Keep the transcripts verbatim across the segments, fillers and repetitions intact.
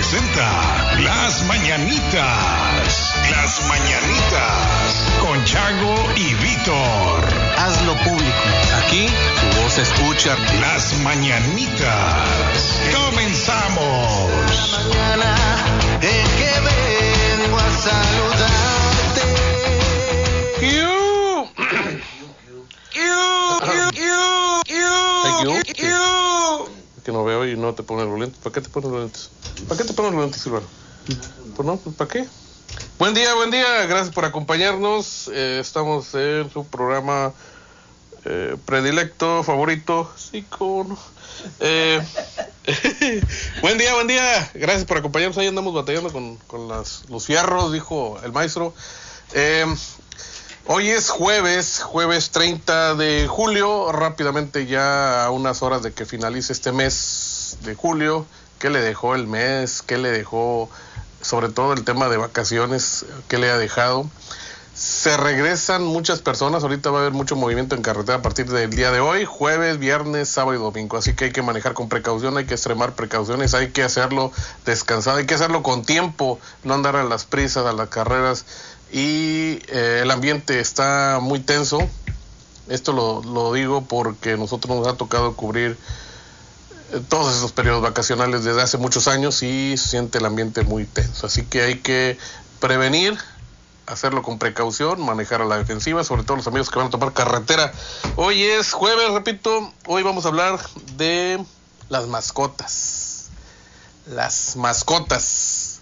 presenta Las Mañanitas. Las Mañanitas con Chago y Víctor. Hazlo público. Aquí tu voz se escucha. Las Mañanitas. Comenzamos. La mañana en que vengo a saludarte. You. You. You. You. You. Que no veo y no te pones los lentes. ¿Para qué te pones los lentes? ¿Para qué te pones los lentes, Silvano? Pues no, pues ¿para qué? Buen día, buen día. Gracias por acompañarnos. Eh, estamos en su programa eh, predilecto, favorito. Sí, con... Eh, buen día, buen día. Gracias por acompañarnos. Ahí andamos batallando con, con las, los fierros, dijo el maestro. Eh, hoy es jueves, jueves treinta de julio. Rápidamente, ya a unas horas de que finalice este mes de julio. ¿Qué le dejó el mes? ¿Qué le dejó, sobre todo el tema de vacaciones? ¿Qué le ha dejado? Se regresan muchas personas. Ahorita va a haber mucho movimiento en carretera a partir del día de hoy, jueves, viernes, sábado y domingo. Así que hay que manejar con precaución, hay que extremar precauciones, hay que hacerlo descansado, hay que hacerlo con tiempo, no andar a las prisas, a las carreras. Y eh, el ambiente está muy tenso. Esto lo, lo digo porque nosotros nos ha tocado cubrir todos esos periodos vacacionales desde hace muchos años y se siente el ambiente muy tenso. Así que hay que prevenir, hacerlo con precaución, manejar a la defensiva, sobre todo los amigos que van a tomar carretera. Hoy es jueves, repito, hoy vamos a hablar de las mascotas. Las mascotas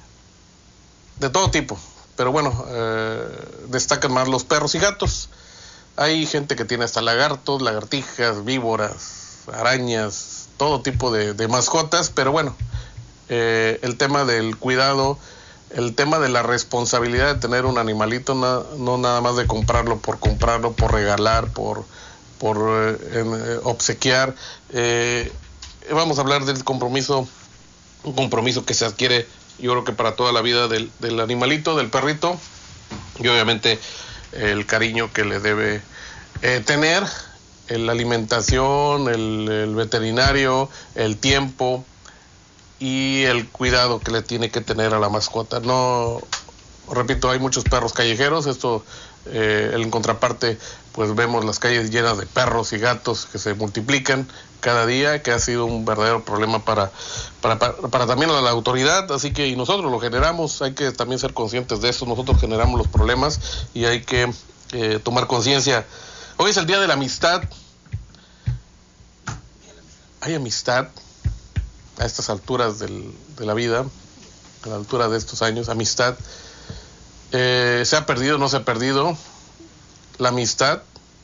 de todo tipo, pero bueno, eh, destacan más los perros y gatos. Hay gente que tiene hasta lagartos, lagartijas, víboras, arañas, todo tipo de, de mascotas, pero bueno, eh, el tema del cuidado, el tema de la responsabilidad de tener un animalito, na, no nada más de comprarlo por comprarlo, por regalar, por, por eh, eh, obsequiar. Eh, vamos a hablar del compromiso, un compromiso que se adquiere, yo creo que para toda la vida del, del animalito, del perrito, y obviamente el cariño que le debe eh, tener. La alimentación, el, el veterinario, el tiempo y el cuidado que le tiene que tener a la mascota. No, repito, hay muchos perros callejeros. Esto, eh, en contraparte, pues vemos las calles llenas de perros y gatos que se multiplican cada día, que ha sido un verdadero problema para, para, para, para también la, la autoridad. Así que y nosotros lo generamos, hay que también ser conscientes de eso. Nosotros generamos los problemas y hay que eh, tomar conciencia. Hoy es el día de la amistad. Hay amistad a estas alturas del, de la vida, a la altura de estos años, amistad. Eh, ¿Se ha perdido, no se ha perdido la amistad?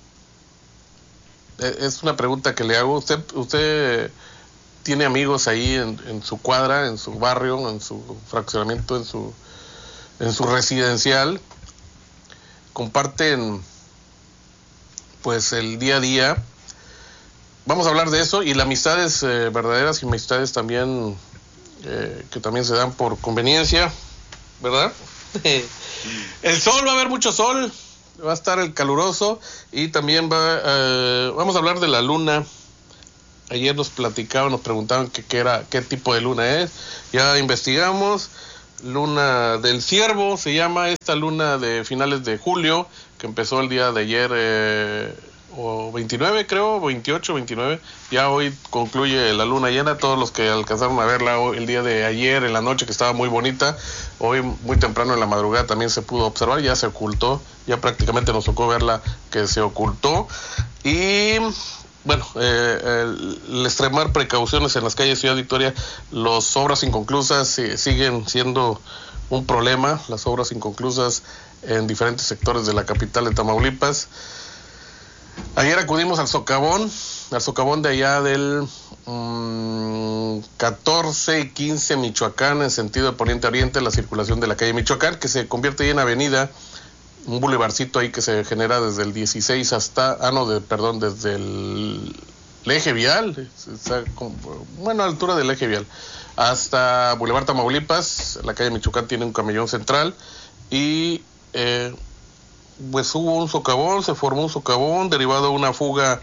Eh, es una pregunta que le hago. ¿Usted, usted tiene amigos ahí en, en su cuadra, en su barrio, en su fraccionamiento, en su, en su residencial? ¿Comparten pues el día a día? Vamos a hablar de eso y las amistades eh, verdaderas y amistades también eh, que también se dan por conveniencia, ¿verdad? El sol, va a haber mucho sol, va a estar el caluroso y también va eh, vamos a hablar de la luna. Ayer nos platicaban, nos preguntaban que qué era, qué tipo de luna es. Ya investigamos. Luna del Ciervo se llama esta luna de finales de julio, que empezó el día de ayer, eh, o veintinueve creo, veintiocho, veintinueve. Ya hoy concluye la luna llena. Todos los que alcanzaron a verla hoy, el día de ayer en la noche, que estaba muy bonita, hoy muy temprano en la madrugada también se pudo observar, ya se ocultó, ya prácticamente nos tocó verla que se ocultó. Y bueno, eh, el, el extremar precauciones en las calles de Ciudad Victoria. Las obras inconclusas eh, siguen siendo un problema, las obras inconclusas en diferentes sectores de la capital de Tamaulipas. Ayer acudimos al socavón, al socavón de allá del um, catorce y quince Michoacán, en sentido de poniente a oriente, la circulación de la calle Michoacán, que se convierte ya en avenida, un bulevarcito ahí que se genera desde el dieciséis hasta, ah no, de, perdón, desde el, el eje vial, está con, bueno, a la altura del eje vial, hasta Boulevard Tamaulipas. La calle Michoacán tiene un camellón central y eh, pues hubo un socavón, se formó un socavón derivado de una fuga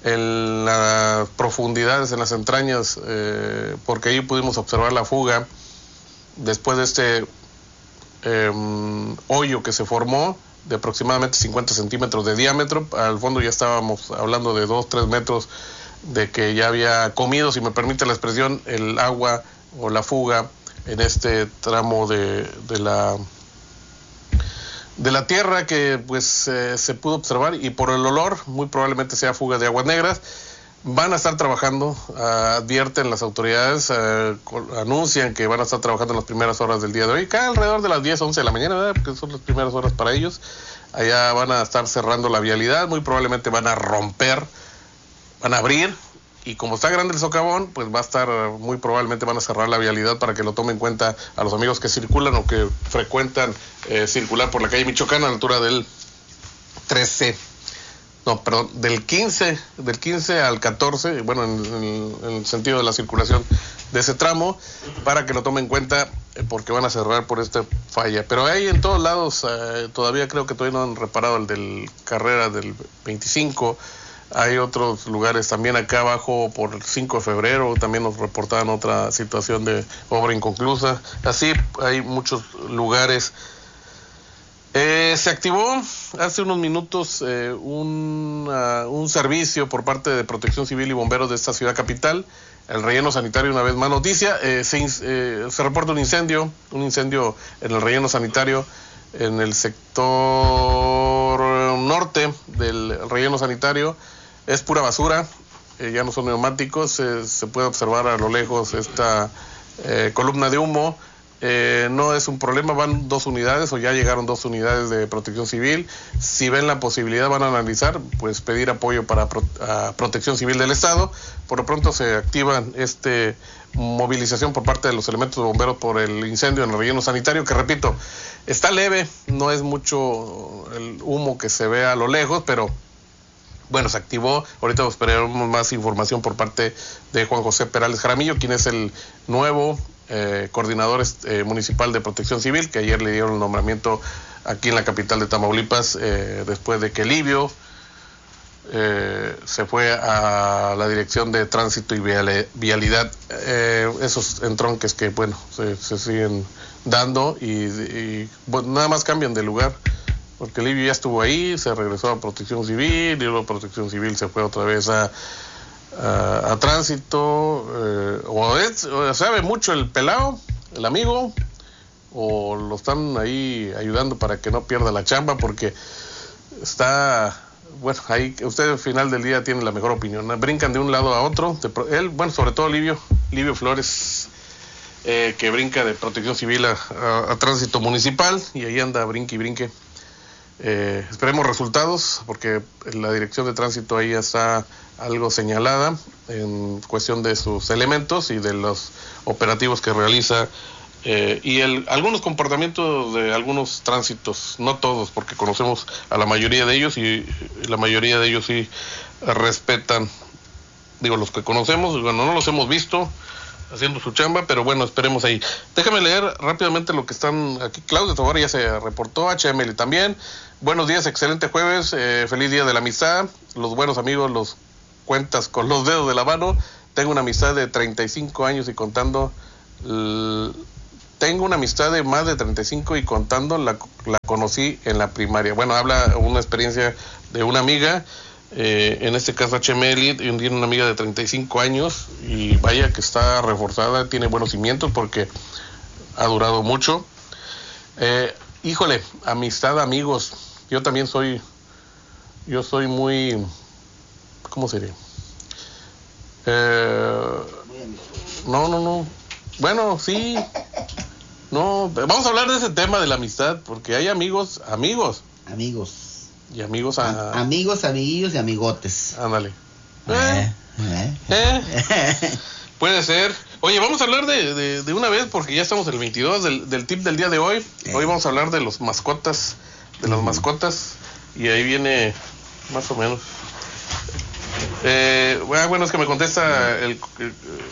en las profundidades, en las entrañas, eh, porque ahí pudimos observar la fuga después de este eh, hoyo que se formó de aproximadamente cincuenta centímetros de diámetro. Al fondo ya estábamos hablando de dos, tres metros de que ya había comido, si me permite la expresión, el agua o la fuga en este tramo de, de la de la tierra que pues eh, se pudo observar, y por el olor muy probablemente sea fuga de aguas negras. Van a estar trabajando, uh, advierten las autoridades, uh, anuncian que van a estar trabajando en las primeras horas del día de hoy, acá alrededor de las diez, once de la mañana, ¿verdad? Porque son las primeras horas para ellos. Allá van a estar cerrando la vialidad, muy probablemente van a romper, van a abrir, y como está grande el socavón, pues va a estar, muy probablemente van a cerrar la vialidad para que lo tomen en cuenta a los amigos que circulan o que frecuentan eh, circular por la calle Michoacán a la altura del trece. No, perdón, del quince, del quince al catorce, bueno, en, en, en el sentido de la circulación de ese tramo, para que lo tomen en cuenta, eh, porque van a cerrar por esta falla. Pero hay en todos lados, eh, todavía creo que todavía no han reparado el del carrera del veinticinco, hay otros lugares también acá abajo por el cinco de febrero, también nos reportaban otra situación de obra inconclusa. Así hay muchos lugares. Eh, se activó hace unos minutos eh, un, uh, un servicio por parte de Protección Civil y Bomberos de esta ciudad capital, el relleno sanitario, una vez más noticia. Eh, se, eh, se reporta un incendio, un incendio en el relleno sanitario, en el sector norte del relleno sanitario. Es pura basura, eh, ya no son neumáticos, eh, se puede observar a lo lejos esta eh, columna de humo. Eh, no es un problema, van dos unidades o ya llegaron dos unidades de Protección Civil. Si ven la posibilidad, van a analizar, pues pedir apoyo para pro, a Protección Civil del Estado. Por lo pronto se activa este movilización por parte de los elementos de bomberos por el incendio en el relleno sanitario, que repito, está leve, no es mucho el humo que se ve a lo lejos, pero bueno, se activó. Ahorita esperaremos más información por parte de Juan José Perales Jaramillo, quien es el nuevo Eh, coordinador eh, municipal de Protección Civil, que ayer le dieron el nombramiento aquí en la capital de Tamaulipas, eh, después de que Livio eh, se fue a la Dirección de Tránsito y Vialidad. Eh, esos entronques que, bueno, se, se siguen dando y, y bueno, nada más cambian de lugar, porque Livio ya estuvo ahí, se regresó a Protección Civil, y luego Protección Civil se fue otra vez a A, a tránsito, eh, o, es, o sabe mucho el pelao, el amigo, o lo están ahí ayudando para que no pierda la chamba, porque está, bueno, ahí usted al final del día tiene la mejor opinión, ¿no? Brincan de un lado a otro, de, él, bueno, sobre todo Livio, Livio Flores, eh, que brinca de Protección Civil a, a, a tránsito municipal, y ahí anda brinque y brinque. Eh, esperemos resultados, porque la dirección de tránsito ahí ya está algo señalada en cuestión de sus elementos y de los operativos que realiza, eh, y el, algunos comportamientos de algunos tránsitos, no todos, porque conocemos a la mayoría de ellos, y la mayoría de ellos sí respetan, digo, los que conocemos, bueno, no los hemos visto haciendo su chamba, pero bueno, esperemos ahí. Déjame leer rápidamente lo que están aquí. Claudia Tobar ya se reportó, H M L también. Buenos días, excelente jueves, eh, feliz día de la amistad. Los buenos amigos los cuentas con los dedos de la mano. Tengo una amistad de treinta y cinco años y contando. L- tengo una amistad de más de treinta y cinco y contando, la, la conocí en la primaria. Bueno, habla una experiencia de una amiga. Eh, en este caso H M L, tiene una amiga de treinta y cinco años, y vaya que está reforzada, tiene buenos cimientos porque ha durado mucho. Eh, híjole, amistad, amigos, yo también soy, yo soy muy, ¿cómo sería? Eh, no, no, no, bueno, sí, no, vamos a hablar de ese tema de la amistad, porque hay amigos, amigos. Amigos. Y amigos a... a amigos, amiguillos y amigotes. Ándale. Eh, Eh, eh. eh. Puede ser. Oye, vamos a hablar de, de, de una vez, porque ya estamos el veintidós del, del tip del día de hoy. Eh. Hoy vamos a hablar de los mascotas, de las uh-huh. mascotas, y ahí viene más o menos. Eh, bueno, es que me contesta el... el,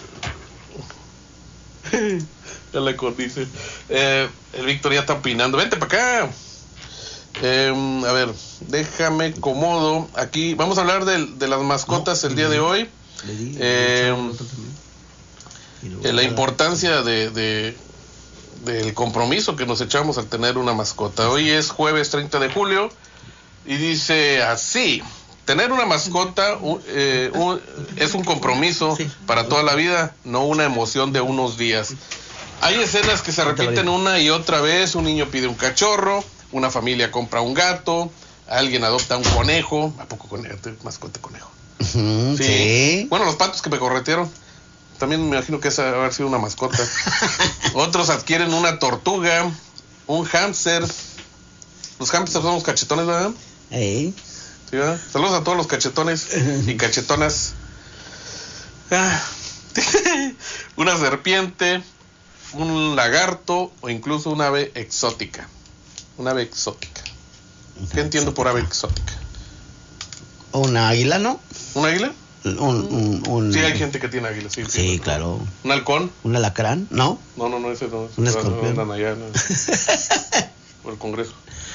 el ya la dice. Eh, el Víctor ya está opinando. Vente para acá. Eh, a ver, déjame acomodo aquí. Vamos a hablar de, de las mascotas no, el día de hoy. Eh, eh, la importancia de, de, del compromiso que nos echamos al tener una mascota. Hoy es jueves treinta de julio y dice así: tener una mascota uh, eh, uh, es un compromiso para toda la vida, no una emoción de unos días. Hay escenas que se repiten una y otra vez. Un niño pide un cachorro, una familia compra un gato, alguien adopta un conejo. ¿A poco conejo? Mascota conejo. Uh-huh, sí. sí. Bueno, los patos que me corretearon, también me imagino que esa debe haber sido una mascota. Otros adquieren una tortuga, un hámster. Los hámsters son los cachetones, ¿verdad? Hey. Sí, ¿verdad? Saludos a todos los cachetones y cachetonas. Ah. Una serpiente, un lagarto o incluso un ave exótica. Un ave exótica. ¿Qué entiendo por ave exótica? Una águila, ¿no? ¿Un águila? Un, un, un... Sí, hay gente que tiene águila, sí. Sí, sí, claro. ¿Un halcón? ¿Un alacrán? ¿No? No, no, no, ese no. Ese ¿Un escorpión? No, no, allá, no. Por el Congreso.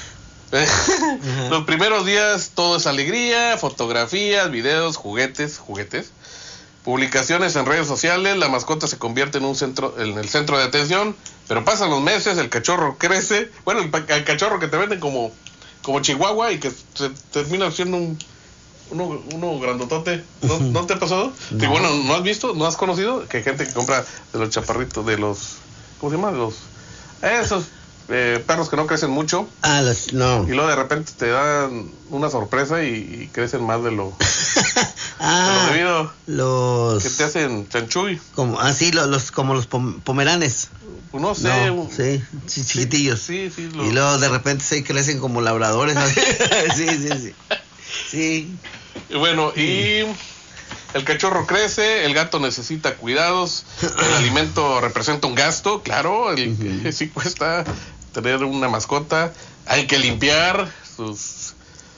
Los primeros días todo es alegría, fotografías, videos, juguetes, juguetes, publicaciones en redes sociales. La mascota se convierte en un centro, en el centro de atención, pero pasan los meses, el cachorro crece. Bueno, el, el cachorro que te venden como, como chihuahua y que se termina siendo un uno, uno grandotote. ¿No, ¿No te ha pasado? No. Sí, bueno, ¿no has visto? ¿No has conocido? Que hay gente que compra de los chaparritos, de los, ¿cómo se llama? Los, esos eh, perros que no crecen mucho. Ah, los, no. Y luego de repente te dan una sorpresa y, y crecen más de lo, ah, de lo debido. Los... Que te hacen chanchuy. Como, ah, sí, los, los, como los pom- pomeranes. No sé. No, sí, sí, chiquitillos. Sí, sí. Los... Y luego de repente se crecen como labradores. sí, sí, sí. Sí. Bueno, y el cachorro crece, el gato necesita cuidados, el alimento representa un gasto, claro, el, uh-huh. sí cuesta tener una mascota, hay que limpiar sus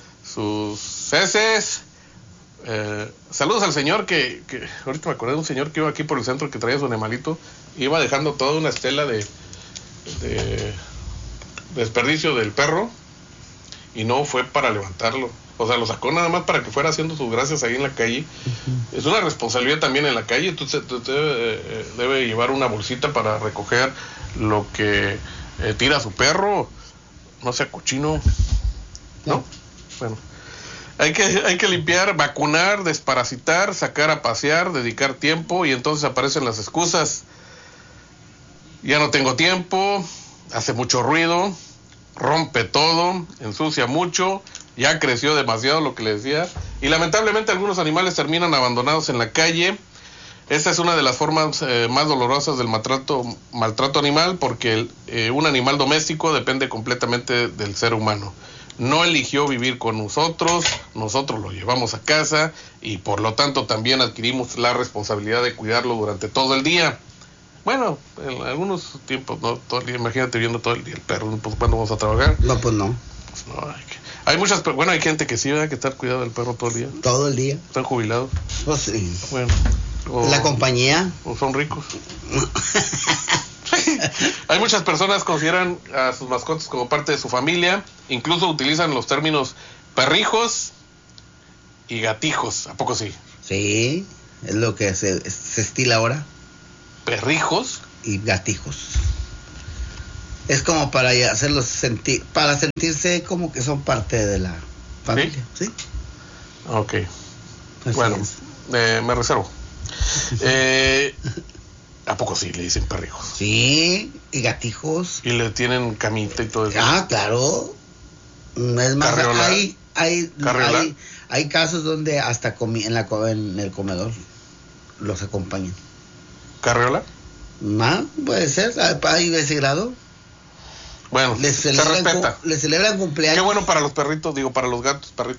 sus heces. Eh, saludos al señor que, que, ahorita me acordé de un señor que iba aquí por el centro que traía su animalito, iba dejando toda una estela de, de desperdicio del perro y no fue para levantarlo. O sea, lo sacó nada más para que fuera haciendo sus gracias ahí en la calle. Uh-huh. Es una responsabilidad también en la calle. Entonces usted debe, debe llevar una bolsita para recoger lo que eh, tira su perro. No sea cochino. ¿No? ¿No? Bueno. Hay que, hay que limpiar, vacunar, desparasitar, sacar a pasear, dedicar tiempo. Y entonces aparecen las excusas. Ya no tengo tiempo. Hace mucho ruido. Rompe todo. Ensucia mucho. Ya creció demasiado, lo que le decía. Y lamentablemente algunos animales terminan abandonados en la calle. Esta es una de las formas eh, más dolorosas del maltrato, maltrato animal, porque eh, un animal doméstico depende completamente del ser humano. No eligió vivir con nosotros, nosotros lo llevamos a casa y por lo tanto también adquirimos la responsabilidad de cuidarlo durante todo el día. Bueno, en algunos tiempos, no todo el día, imagínate viendo todo el día el perro, pues ¿cuándo vamos a trabajar? No, pues no. Pues no, hay que... Hay muchas, bueno, hay gente que sí, ¿verdad? Que está al cuidado del perro todo el día. Todo el día. Están jubilados. Pues sí. Bueno. O, la compañía. O son ricos. Hay muchas personas que consideran a sus mascotas como parte de su familia. Incluso utilizan los términos perrijos y gatijos. ¿A poco sí? Sí, es lo que se, se estila ahora. Perrijos y gatijos. Es como para hacerlos sentir, para sentirse como que son parte de la familia, ¿sí? ¿Sí? Ok. Así bueno, eh, me reservo. eh, ¿A poco sí le dicen perrijos? Sí, y gatijos. Y le tienen camita y todo eso. Ah, claro. Es más, Carriola. hay, hay, Carriola. hay, hay casos donde hasta comi- en, la, en el comedor los acompañan. ¿Carriola? Ah, puede ser, hay ese grado. Bueno, les se respeta. Cu- les celebran cumpleaños. Qué bueno para los perritos, digo, para los gatos, perritos.